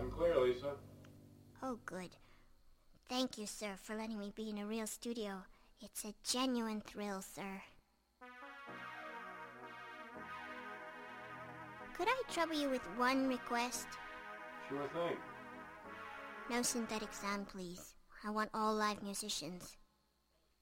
Loud and clear, Lisa. Oh, good. Thank you, sir, for letting me be in a real studio. It's a genuine thrill, sir. Could I trouble you with one request? Sure thing. No synthetic sound, please. I want all live musicians.